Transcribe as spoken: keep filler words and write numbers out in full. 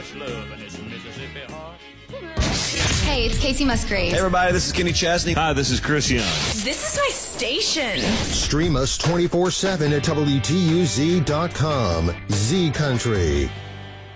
this love and this Mississippi heart. Hey, it's Casey Musgraves. Hey, everybody, this is Kenny Chesney. Hi, this is Chris Young. This is my station. Stream us twenty-four seven at W T U Z dot com. Z Country.